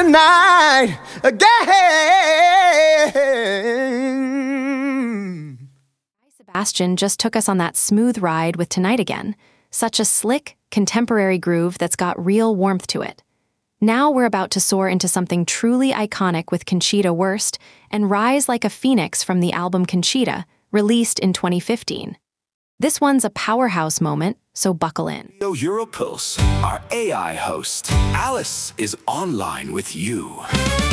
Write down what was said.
night again. Sebastian just took us on that smooth ride with Tonight Again. Such a slick, contemporary groove that's got real warmth to it. Now we're about to soar into something truly iconic with Conchita Wurst and rise like a phoenix from the album Conchita, released in 2015. This one's a powerhouse moment, so buckle in. Europulse, our AI host, Alice, is online with you.